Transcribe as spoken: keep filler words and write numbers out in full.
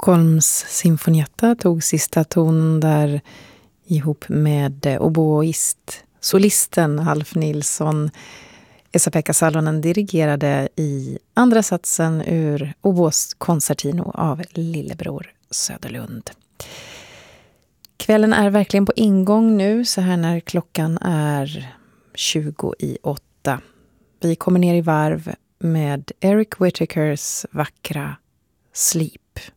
Stockholms Sinfonietta tog sista tonen där ihop med oboist, solisten Alf Nilsson. Esa-Pekka Salonen dirigerade i andra satsen ur Obos Concertino av Lillebror Söderlund. Kvällen är verkligen på ingång nu, så här när klockan är tjugo i åtta. Vi kommer ner i varv med Eric Whittakers vackra Sleep.